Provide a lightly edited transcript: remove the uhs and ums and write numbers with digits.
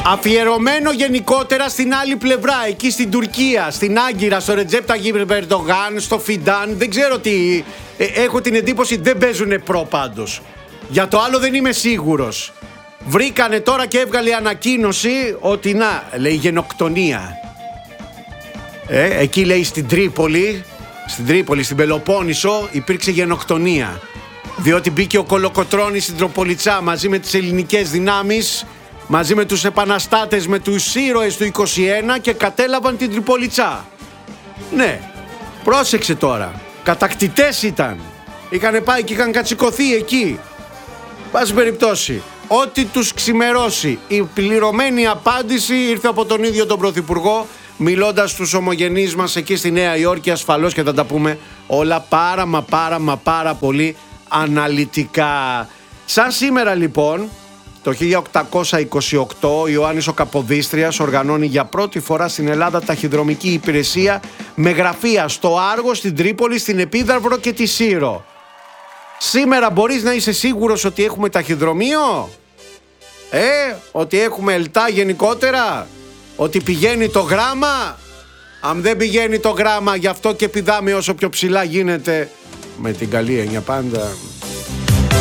Αφιερωμένο γενικότερα στην άλλη πλευρά, εκεί στην Τουρκία, στην Άγκυρα, στο Ρετζέπ Ταγίπ Ερντογάν, στο Φιντάν. Δεν ξέρω τι. Έχω την εντύπωση δεν παίζουνε προ πάντως. Για το άλλο δεν είμαι σίγουρος. Βρήκανε τώρα και έβγαλε ανακοίνωση ότι να, λέει γενοκτονία. Εκεί λέει στην Τρίπολη, στην Πελοπόννησο υπήρξε γενοκτονία. Διότι μπήκε ο Κολοκοτρώνης στην Τροπολιτσά μαζί με τις ελληνικές δυνάμεις, μαζί με τους επαναστάτες, με τους ήρωες του 21 και κατέλαβαν την Τριπολιτσά. Ναι, πρόσεξε τώρα. Κατακτητές ήταν. Είχανε πάει και είχαν κατσικωθεί εκεί. Πάση περιπτώσει, ό,τι τους ξημερώσει. Η πληρωμένη απάντηση ήρθε από τον ίδιο τον Πρωθυπουργό, μιλώντας στους ομογενείς μας εκεί στη Νέα Υόρκη, ασφαλώς, και θα τα πούμε όλα πάρα πολύ αναλυτικά. Σαν σήμερα λοιπόν, το 1828, ο Ιωάννης ο Καποδίστριας οργανώνει για πρώτη φορά στην Ελλάδα ταχυδρομική υπηρεσία με γραφεία στο Άργο, στην Τρίπολη, στην Επίδαυρο και τη Σύρο. Σήμερα μπορείς να είσαι σίγουρος ότι έχουμε ταχυδρομείο? Ότι έχουμε ΕΛΤΑ γενικότερα? Ότι πηγαίνει το γράμμα? Αν δεν πηγαίνει το γράμμα, γι' αυτό και πηδάμε όσο πιο ψηλά γίνεται, με την καλή έννοια πάντα,